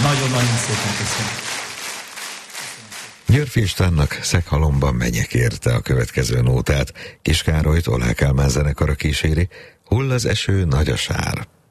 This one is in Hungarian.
Nagyon-nagyon szépen köszönöm. Györfi Istvánnak Szeghalomban megyek érte a következő nótát. Kis Károlyt Oláh Kálmán zenekara kíséri, Hull az eső, nagy a sár.